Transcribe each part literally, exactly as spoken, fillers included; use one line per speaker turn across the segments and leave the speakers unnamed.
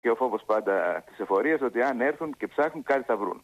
και ο φόβος πάντα της εφορίας ότι αν έρθουν και ψάχνουν κάτι θα βρουν.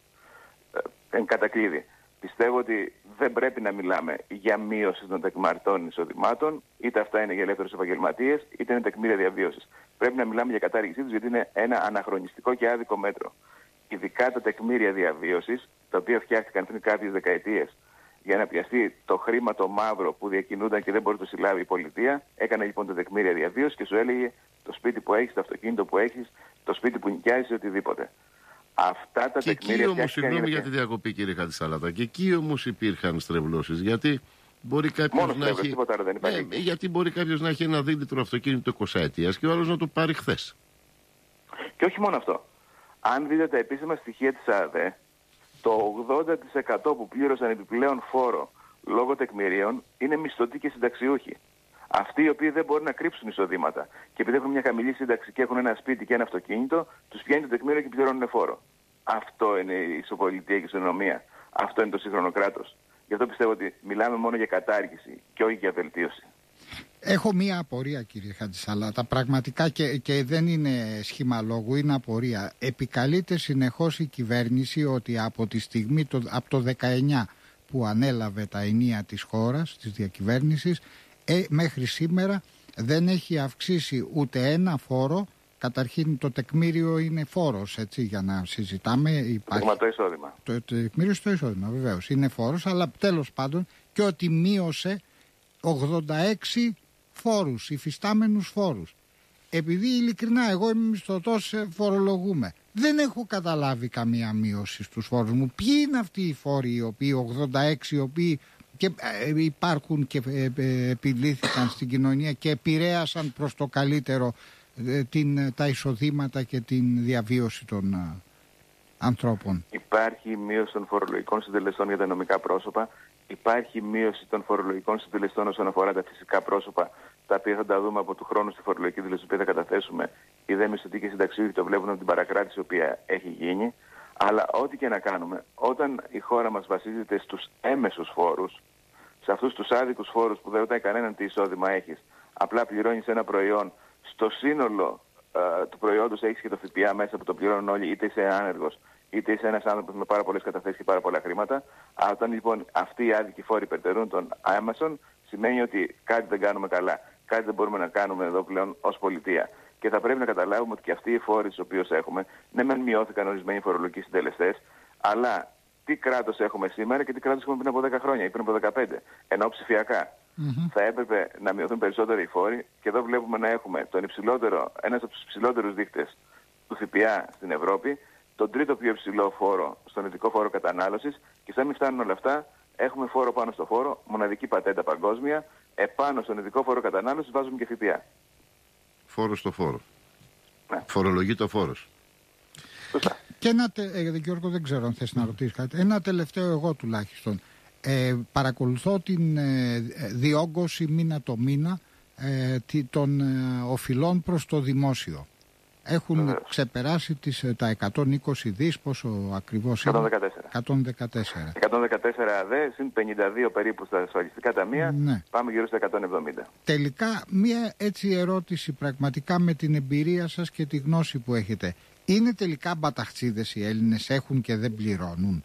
Εν κατακλείδη. Πιστεύω ότι δεν πρέπει να μιλάμε για μείωση των τεκμαρτών εισοδημάτων, είτε αυτά είναι για ελεύθερους επαγγελματίες, είτε είναι τεκμήρια διαβίωσης. Πρέπει να μιλάμε για κατάργησή τους, γιατί είναι ένα αναχρονιστικό και άδικο μέτρο. Ειδικά τα τεκμήρια διαβίωσης, τα οποία φτιάχτηκαν πριν κάποιες δεκαετίες για να πιαστεί το χρήμα το μαύρο που διακινούνταν και δεν μπορεί να το συλλάβει η πολιτεία, έκανε λοιπόν τα τεκμήρια διαβίωσης και σου έλεγε το σπίτι που έχεις, το αυτοκίνητο που έχεις, το σπίτι που νοικιάζεις, οτιδήποτε. Αυτά τα
και
τεκμήρια.
εκεί όμως, συγγνώμη για τη διακοπή, κύριε Χατζησαλάτα, και εκεί όμως υπήρχαν στρεβλώσεις. Γιατί μπορεί κάποιος να έχει.
Δεν υπάρχει.
Ε, γιατί μπορεί κάποιος να έχει ένα δίλητρο αυτοκίνητο εικοσαετίας και ο άλλος να το πάρει χθες.
Και όχι μόνο αυτό. Αν δείτε τα επίσημα στοιχεία της ΑΔΕ, το ογδόντα τοις εκατό που πλήρωσαν επιπλέον φόρο λόγω τεκμηρίων είναι μισθωτοί και συνταξιούχοι. Αυτοί οι οποίοι δεν μπορούν να κρύψουν εισοδήματα και επειδή έχουν μια χαμηλή σύνταξη και έχουν ένα σπίτι και ένα αυτοκίνητο, τους πιάνει το τεκμήριο και πληρώνουν φόρο. Αυτό είναι η ισοπολιτεία και η ισονομία. Αυτό είναι το σύγχρονο κράτος. Γι' αυτό πιστεύω ότι μιλάμε μόνο για κατάργηση και όχι για βελτίωση.
Έχω μία απορία, κύριε Χατζησαλάτα, πραγματικά και, και δεν είναι σχήμα λόγου, είναι απορία. Επικαλείται συνεχώς η κυβέρνηση ότι από τη στιγμή, το, από το δεκαεννιά που ανέλαβε τα ενία της χώρας, της διακυβέρνησης, ε, μέχρι σήμερα δεν έχει αυξήσει ούτε ένα φόρο. Καταρχήν το τεκμήριο είναι φόρος, έτσι, για να συζητάμε. Υπάρχει...
Το εισόδημα.
Το, το τεκμήριο στο εισόδημα, βεβαίως, είναι φόρος, αλλά τέλος πάντων και ότι μείωσε ογδόντα έξι φόρους, υφιστάμενους φόρους. Επειδή ειλικρινά εγώ είμαι μισθωτός, φορολογούμε. Δεν έχω καταλάβει καμία μείωση στους φόρους μου. Ποιοι είναι αυτοί οι φόροι οι οποίοι ογδόντα έξι, οι οποίοι και υπάρχουν και επιλύθηκαν στην κοινωνία και επηρέασαν προς το καλύτερο την, τα εισοδήματα και την διαβίωση των α, ανθρώπων.
Υπάρχει μείωση των φορολογικών συντελεστών για τα νομικά πρόσωπα. Υπάρχει μείωση των φορολογικών συντελεστών όσον αφορά τα φυσικά πρόσωπα, τα οποία θα τα δούμε από του χρόνου στη φορολογική δήλωση που θα καταθέσουμε. Οι δε μισθωτοί και συνταξιούχοι το βλέπουν από την παρακράτηση η οποία έχει γίνει. Αλλά ό,τι και να κάνουμε, όταν η χώρα μας βασίζεται στους έμεσους φόρους, σε αυτούς τους άδικους φόρους που δεν ρωτάει κανέναν τι εισόδημα έχεις, απλά πληρώνεις ένα προϊόν, στο σύνολο ε, του προϊόντος έχεις και το ΦΠΑ μέσα που το πληρώνουν όλοι, είτε είσαι άνεργος, είτε είσαι ένας άνθρωπος με πάρα πολλές καταθέσεις και πάρα πολλά χρήματα. Όταν λοιπόν αυτοί οι άδικοι φόροι υπερτερούν των άμεσων, σημαίνει ότι κάτι δεν κάνουμε καλά. Κάτι δεν μπορούμε να κάνουμε εδώ πλέον ως πολιτεία. Και θα πρέπει να καταλάβουμε ότι και αυτοί οι φόροι τους οποίους έχουμε, ναι, μεν μειώθηκαν ορισμένοι φορολογικοί συντελεστές, αλλά τι κράτος έχουμε σήμερα και τι κράτος έχουμε πριν από δέκα χρόνια ή πριν από δεκαπέντε. Ενώ ψηφιακά mm-hmm. θα έπρεπε να μειωθούν περισσότεροι οι φόροι, και εδώ βλέπουμε να έχουμε τον υψηλότερο, ένας από τους υψηλότερους δείκτες του ΦΠΑ στην Ευρώπη, τον τρίτο πιο υψηλό φόρο στον ειδικό φόρο κατανάλωσης, και σαν μην φτάνουν όλα αυτά, έχουμε φόρο πάνω στο φόρο, μοναδική πατέντα παγκόσμια, επάνω στον ειδικό φόρο κατανάλωσης βάζουμε και ΦΠΑ.
Φόρο στο φόρο. Ναι. Φορολογεί το φόρος.
Σωστά.
Και ένα, ε, Γιώργο, δεν ξέρω αν θες να ρωτήσεις κάτι. Ένα τελευταίο εγώ τουλάχιστον. Ε, παρακολουθώ την ε, διόγκωση μήνα το μήνα ε, των ε, οφειλών προς το δημόσιο. Έχουν Βεβαίως. ξεπεράσει τις, τα εκατόν είκοσι δις, πόσο ακριβώς είναι? εκατόν δεκατέσσερα.
εκατόν δεκατέσσερα δε, συν πενήντα δύο περίπου στα ασφαλιστικά ταμεία, ναι. Πάμε γύρω στα εκατόν εβδομήντα.
Τελικά, μία έτσι ερώτηση πραγματικά με την εμπειρία σας και τη γνώση που έχετε. Είναι τελικά μπαταχτσίδες οι Έλληνες, έχουν και δεν πληρώνουν,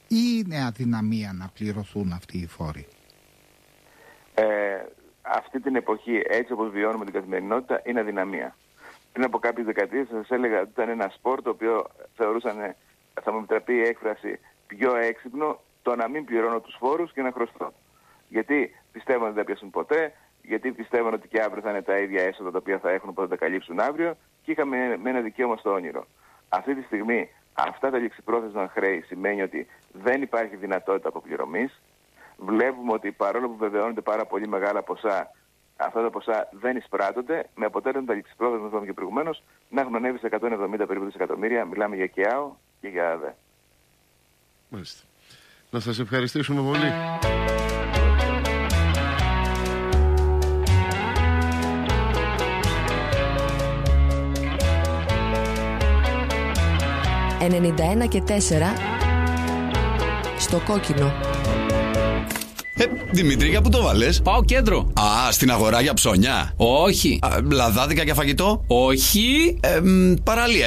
ή είναι αδυναμία να πληρωθούν αυτοί οι φόροι?
Ε, αυτή την εποχή, έτσι όπως βιώνουμε την καθημερινότητα, είναι αδυναμία. Πριν από κάποιες δεκαετίες σας έλεγα ότι ήταν ένα σπορ το οποίο θεωρούσαν, θα μου επιτραπεί η έκφραση, πιο έξυπνο το να μην πληρώνω τους φόρους και να χρωστώ. Γιατί πιστεύουν ότι δεν θα πιάσουν ποτέ, γιατί πιστεύουν ότι και αύριο θα είναι τα ίδια έσοδα τα οποία θα έχουν που θα τα καλύψουν αύριο, και είχαμε με ένα δικαίωμα στο όνειρο. Αυτή τη στιγμή αυτά τα ληξιπρόθεσμα χρέη σημαίνει ότι δεν υπάρχει δυνατότητα αποπληρωμής. Βλέπουμε ότι παρόλο που βεβαιώνονται πάρα πολύ μεγάλα ποσά, αυτά τα ποσά δεν εισπράττονται, με αποτέλεσμα τα ληξιπρόθεσμα, όπως είπαμε και προηγουμένως, να έχουν ανέβει σε εκατόν εβδομήντα περίπου δισεκατομμύρια. Μιλάμε για ΚΕΑΟ και για ΑΔΕ.
Μάλιστα. Να σας ευχαριστήσουμε πολύ.
ενενήντα ένα και τέσσερα στο κόκκινο. Ε, Δημήτρη, για πού το βάλες?
Πάω κέντρο.
Α, στην αγορά για ψώνια.
Όχι.
Α, λαδάδικα για φαγητό.
Όχι.
Ε, μ, παραλία